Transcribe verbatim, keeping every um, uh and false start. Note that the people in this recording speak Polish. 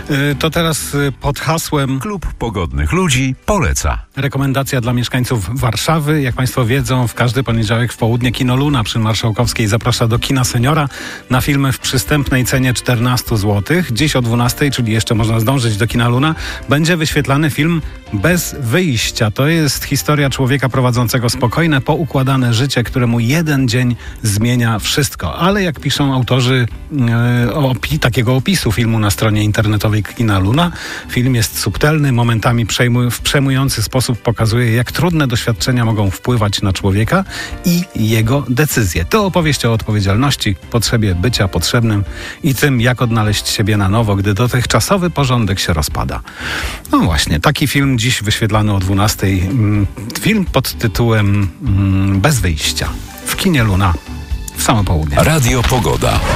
To teraz pod hasłem Klub Pogodnych Ludzi poleca. Rekomendacja dla mieszkańców Warszawy. Jak Państwo wiedzą, w każdy poniedziałek w południe Kino Luna przy Marszałkowskiej zaprasza do kina Seniora na filmy w przystępnej cenie czternaście złotych. Dziś o dwunastej, czyli jeszcze można zdążyć do Kina Luna, będzie wyświetlany film Bez wyjścia. To jest historia człowieka prowadzącego spokojne, poukładane życie, któremu jeden dzień zmienia wszystko. Ale jak piszą autorzy e, opi- takiego opisu filmu na stronie internetowej Kina Luna, film jest subtelny, momentami przejmu- w przejmujący sposób pokazuje, jak trudne doświadczenia mogą wpływać na człowieka i jego decyzje. To opowieść o odpowiedzialności, potrzebie bycia potrzebnym i tym, jak odnaleźć siebie na nowo, gdy dotychczasowy porządek się rozpada. No właśnie, taki film dziś wyświetlany o dwunastej. Film pod tytułem Bez wyjścia w Kinie Luna w samo południe. Radio Pogoda.